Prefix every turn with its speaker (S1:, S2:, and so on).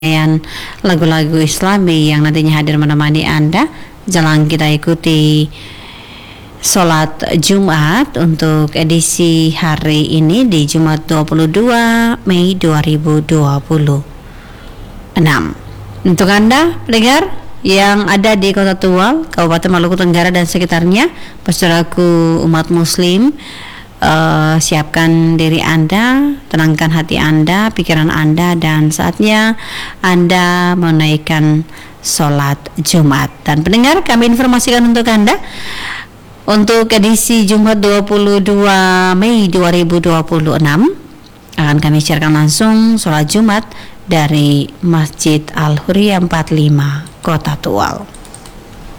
S1: lagu-lagu Islami yang nantinya hadir menemani Anda. Jalan kita ikuti sholat Jumat untuk edisi hari ini di Jumat 22 Mei 2026. Untuk Anda pendengar yang ada di Kota Tual, Kabupaten Maluku Tenggara dan sekitarnya, saudaraku umat muslim, siapkan diri Anda, tenangkan hati Anda, pikiran Anda, dan saatnya Anda menaikkan sholat Jumat. Dan pendengar, kami informasikan untuk Anda, untuk edisi Jumat 22 Mei 2026 akan kami siarkan langsung sholat Jumat dari Masjid Al-Hurriyah 45 Kota Tual.